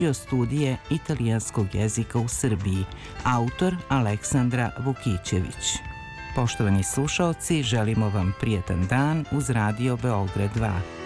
studije italijanskog jezika u Srbiji, autor Aleksandra Vukićević. Poštovani slušaoci, želimo vam prijetan dan uz Radio Beograd 2.